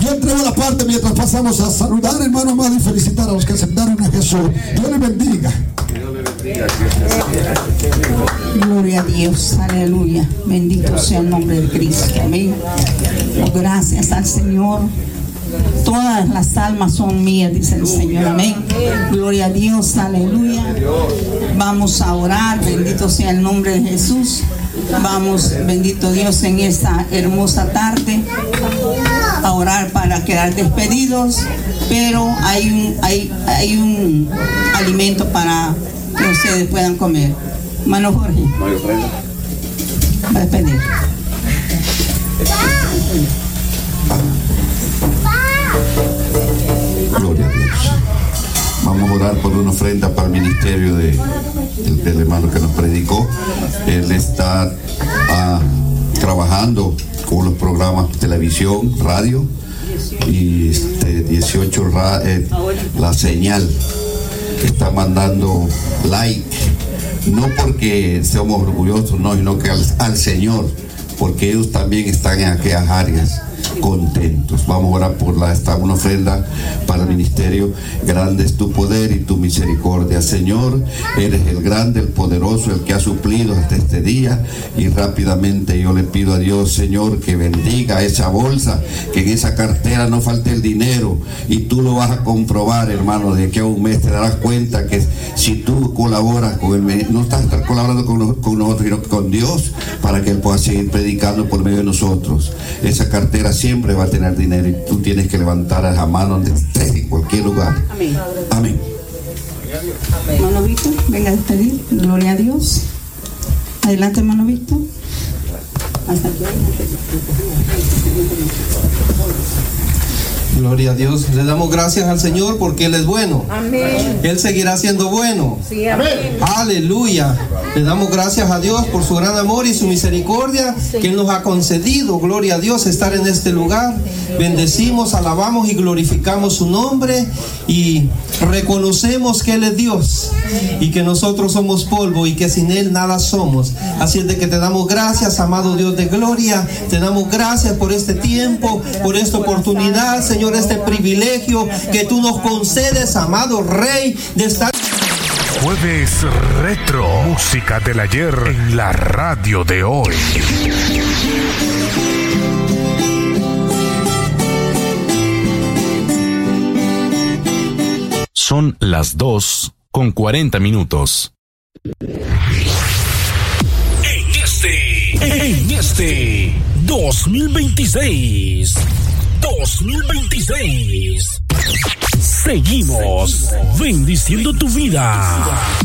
Yo entrego la parte mientras pasamos a saludar, hermano amado, y felicitar a los que aceptaron a Jesús. Dios les bendiga. Gloria a Dios, aleluya. Bendito sea el nombre de Cristo. Amén. Gracias al Señor. Todas las almas son mías, dice el Señor. Amén. Gloria a Dios, aleluya. Vamos a orar. Bendito sea el nombre de Jesús. Vamos, bendito Dios, en esta hermosa tarde a orar para quedar despedidos. Pero hay un alimento para que ustedes puedan comer. Hermano Jorge, va a despedir. Gloria a Dios. Vamos a orar por una ofrenda para el ministerio del hermano que nos predicó. Él está trabajando con los programas de televisión, radio y 18 la señal, que está mandando like, no porque seamos orgullosos, no, sino que al Señor, porque ellos también están en aquellas áreas contentos. Vamos a orar por una ofrenda para el ministerio. Grande es tu poder y tu misericordia, Señor. Eres el grande, el poderoso, el que ha suplido hasta este día. Y rápidamente yo le pido a Dios, Señor, que bendiga esa bolsa, que en esa cartera no falte el dinero. Y tú lo vas a comprobar, hermano, de que a un mes te darás cuenta que si tú colaboras con él, no estás colaborando con nosotros, sino con Dios, para que Él pueda seguir predicando por medio de nosotros. Esa cartera siempre va a tener dinero y tú tienes que levantar a mano donde estés, en cualquier lugar. Amén. Amén. Hermano Víctor, venga a despedir. Gloria a Dios. Adelante, hermano Víctor. Hasta aquí. Gloria a Dios. Le damos gracias al Señor porque Él es bueno. Amén. Él seguirá siendo bueno. Sí, amén. Aleluya. Le damos gracias a Dios por su gran amor y su misericordia que Él nos ha concedido. Gloria a Dios, estar en este lugar. Bendecimos, alabamos y glorificamos su nombre y reconocemos que Él es Dios y que nosotros somos polvo y que sin Él nada somos. Así es de que te damos gracias, amado Dios de gloria. Te damos gracias por este tiempo, por esta oportunidad, Señor, este privilegio que tú nos concedes, amado Rey, de estar. Jueves Retro, música del ayer en la radio de hoy. Son las 2:40. En este 2026, seguimos bendiciendo tu vida.